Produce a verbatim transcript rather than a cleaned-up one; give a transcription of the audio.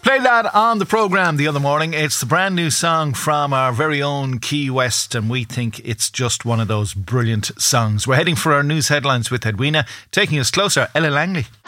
Played that on the programme the other morning. It's the brand new song from our very own Key West, and we think it's just one of those brilliant songs. We're heading for our news headlines with Edwina. Taking us closer, Ella Langley.